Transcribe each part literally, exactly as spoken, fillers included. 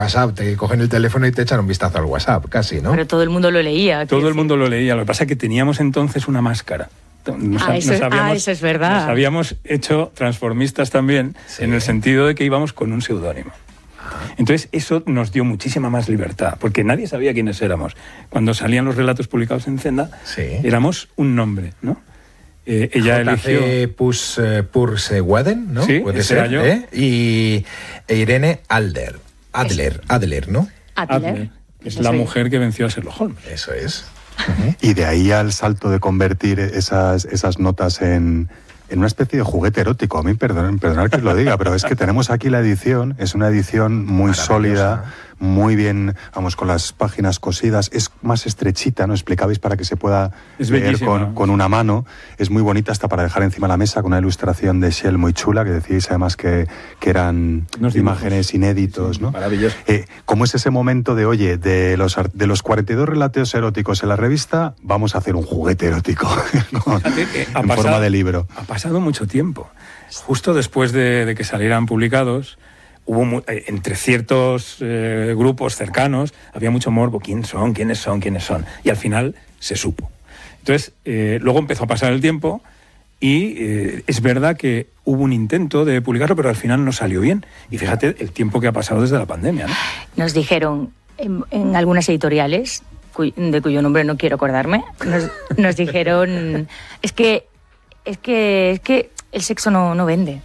WhatsApp, te cogen el teléfono y te echan un vistazo al WhatsApp, casi, ¿no? Pero todo el mundo lo leía. Todo el mundo lo leía, lo que pasa es que teníamos entonces una máscara. Nos, ah, eso, nos habíamos, ah, eso es verdad. Nos habíamos hecho transformistas también, sí. En el sentido de que íbamos con un seudónimo. Entonces eso nos dio muchísima más libertad, porque nadie sabía quiénes éramos. Cuando salían los relatos publicados en Zenda, sí. Éramos un nombre, ¿no? Eh, ella J C eligió... Pus, uh, Pursewaden, ¿no? Sí, puede ser, yo. ¿eh? Y Irene Adler, Adler, Adler, ¿no? Adler. Adler. Es la mujer que venció a Sherlock Holmes. Eso es. Uh-huh. Y de ahí al salto de convertir esas, esas notas en, en una especie de juguete erótico. A mí, perdonad, perdonad que os lo diga, pero es que tenemos aquí la edición, es una edición muy sólida, muy bien, vamos, con las páginas cosidas, es más estrechita, ¿no? Explicabais para que se pueda es leer con, con una mano, es muy bonita hasta para dejar encima de la mesa, con una ilustración de Shell muy chula, que decíais además que, que eran Unos imágenes inéditos, sí, ¿no? Maravilloso. Eh, ¿Cómo es ese momento de, oye, de los, de los cuarenta y dos relatos eróticos en la revista, vamos a hacer un juguete erótico con, en pasado, forma de libro? Ha pasado mucho tiempo. Justo después de, de que salieran publicados, hubo entre ciertos eh, grupos cercanos, había mucho morbo, quién son, quiénes son, quiénes son, y al final se supo. Entonces, eh, luego empezó a pasar el tiempo y eh, es verdad que hubo un intento de publicarlo, pero al final no salió bien. Y fíjate el tiempo que ha pasado desde la pandemia, ¿no? Nos dijeron en, en algunas editoriales, cuy, de cuyo nombre no quiero acordarme, nos, nos dijeron, es que, es que, es que el sexo no, no vende,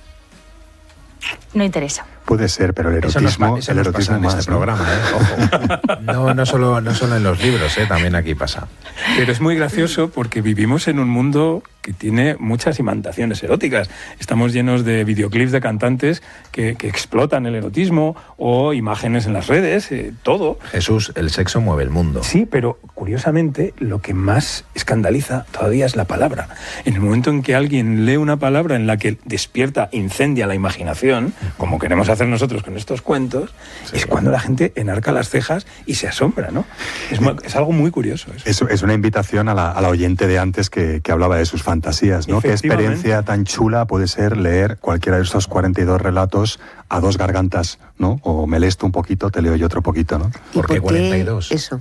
no interesa. Puede ser, pero el erotismo, eso nos, eso el nos erotismo pasa en más, este ¿no? programa, ¿eh? Ojo. No, no, solo, no solo en los libros, ¿eh? También aquí pasa. Pero es muy gracioso porque vivimos en un mundo que tiene muchas imantaciones eróticas. Estamos llenos de videoclips de cantantes que, que explotan el erotismo o imágenes en las redes, eh, todo. Jesús, el sexo mueve el mundo. Sí, pero curiosamente lo que más escandaliza todavía es la palabra. En el momento en que alguien lee una palabra en la que despierta, incendia la imaginación, como queremos hacer nosotros con estos cuentos, sí, es cuando la gente enarca las cejas y se asombra, ¿no? Es, es algo muy curioso. Eso. Es, es una invitación a la, a la oyente de antes que, que hablaba de sus fantasías, ¿no? Qué experiencia tan chula puede ser leer cualquiera de estos cuarenta y dos relatos a dos gargantas, ¿no? O me lees tú un poquito, te leo yo otro poquito, ¿no? ¿Por qué cuarenta y dos? Eso.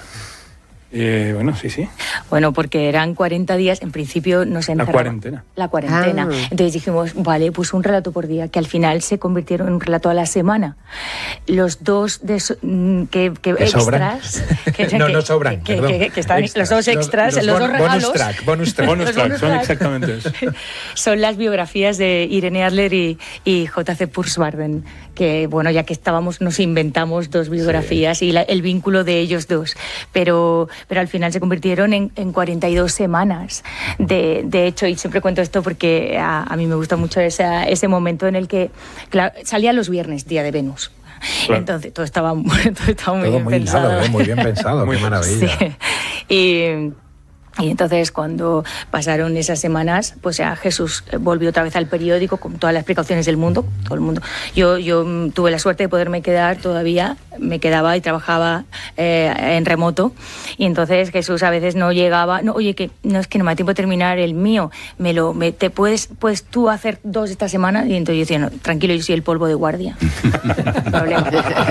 Eh, bueno, sí, sí. Bueno, porque eran cuarenta días, en principio nos encerraba. La cuarentena. La cuarentena. Ah. Entonces dijimos, vale, pues un relato por día, que al final se convirtieron en un relato a la semana. Los dos de so, que, que extras... Que, no, que, no sobran, que, perdón. Que, que están, extras. Los dos extras, los, los, los bon, dos regalos... Bonus track, bonus track. Bonus track, son exactamente eso. Son las biografías de Irene Adler y, y J C Pursewaden, que, bueno, ya que estábamos, nos inventamos dos biografías, sí, y la, el vínculo de ellos dos. Pero, pero al final se convirtieron En, en cuarenta y dos semanas. De, de hecho, y siempre cuento esto porque a, a mí me gusta mucho esa, ese momento en el que, claro, salía los viernes, día de Venus. Claro. Entonces todo estaba, todo estaba muy todo bien muy pensado. Hilado, ¿eh? Muy bien pensado, muy qué maravilla. Sí. Y... Y entonces cuando pasaron esas semanas, pues ya Jesús volvió otra vez al periódico con todas las precauciones del mundo, todo el mundo. Yo, yo tuve la suerte de poderme quedar todavía, me quedaba y trabajaba eh, en remoto, y entonces Jesús a veces no llegaba, no, oye, que no es que no me da tiempo de terminar el mío, me lo, me, te puedes, puedes tú hacer dos esta semana, y entonces yo decía, no, tranquilo, yo soy el polvo de guardia. No problema.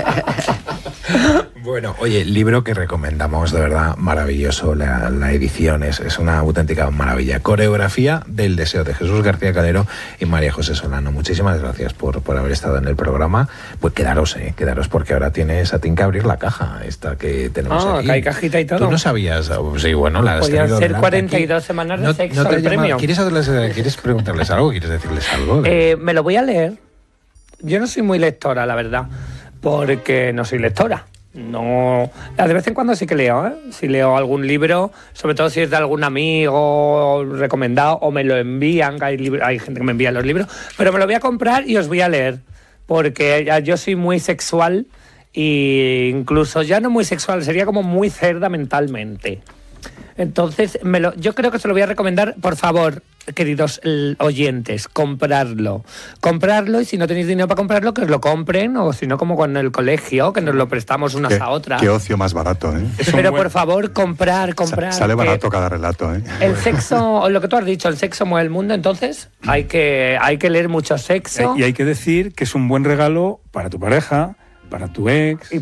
Bueno, oye, libro que recomendamos, de verdad, maravilloso, la, la edición es, es una auténtica maravilla. Coreografía del deseo, de Jesús García Calero y María José Solano. Muchísimas gracias por, por haber estado en el programa. Pues quedaros, eh, quedaros, porque ahora tienes a ti que abrir la caja esta que tenemos ah, aquí. que hay cajita y todo. Tú no sabías, sí, bueno, la has Podrían tenido ser delante cuarenta y dos aquí. semanas de no, sexo no te al llama, premio. ¿quieres, hacerles, ¿Quieres preguntarles algo? ¿Quieres decirles algo? Eh, me lo voy a leer. Yo no soy muy lectora, la verdad, porque no soy lectora. No, de vez en cuando sí que leo, ¿eh? Si leo algún libro, sobre todo si es de algún amigo recomendado o me lo envían, que hay, libro, hay gente que me envía los libros, pero me lo voy a comprar y os voy a leer, porque yo soy muy sexual e incluso ya no muy sexual, sería como muy cerda mentalmente. Entonces, me lo, yo creo que se lo voy a recomendar, por favor, queridos oyentes, comprarlo. Comprarlo, y si no tenéis dinero para comprarlo, que os lo compren, o si no, como con el colegio, que nos lo prestamos unas qué, a otras. Qué ocio más barato, ¿eh? Pero por favor, comprar, comprar. Sale barato cada relato, ¿eh? El sexo, lo que tú has dicho, el sexo mueve el mundo, entonces hay que, hay que leer mucho sexo. Y hay que decir que es un buen regalo para tu pareja, para tu ex. Y